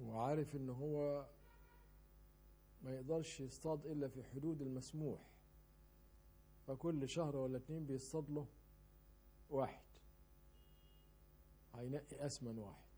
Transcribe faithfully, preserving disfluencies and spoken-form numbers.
وعارف ان هو ما يقدرش يصطاد الا في حدود المسموح، فكل شهر ولا اتنين بيصطاد له واحد، هينقي اسمن واحد.